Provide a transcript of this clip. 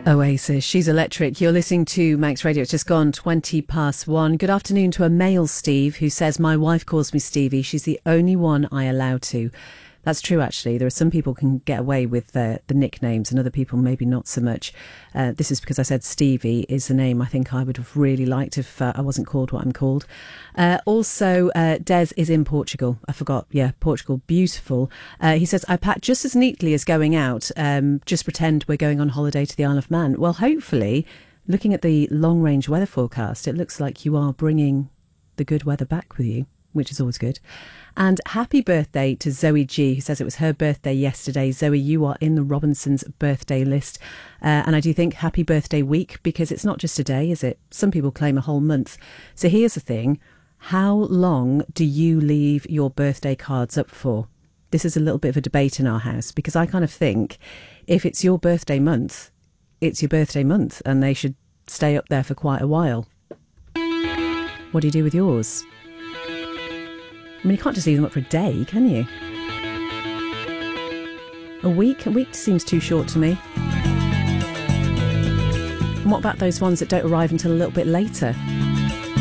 Oasis, She's Electric. You're listening to Manx Radio. It's just gone 1:20. Good afternoon to a male Steve who says, my wife calls me Stevie. She's the only one I allow to. That's true, actually. There are some people can get away with the nicknames and other people maybe not so much. This is because I said Stevie is the name I think I would have really liked if I wasn't called what I'm called. Also, Des is in Portugal. I forgot. Yeah, Portugal. Beautiful. He says, I pack just as neatly as going out. Just pretend we're going on holiday to the Isle of Man. Well, hopefully, looking at the long-range weather forecast, it looks like you are bringing the good weather back with you, which is always good. And happy birthday to Zoe G, who says it was her birthday yesterday. Zoe, you are in the Robinsons' birthday list. And I do think happy birthday week, because it's not just a day, is it? Some people claim a whole month. So here's the thing. How long do you leave your birthday cards up for? This is a little bit of a debate in our house, because I kind of think if it's your birthday month, it's your birthday month, and they should stay up there for quite a while. What do you do with yours? I mean, you can't just leave them up for a day, can you? A week? A week seems too short to me. And what about those ones that don't arrive until a little bit later?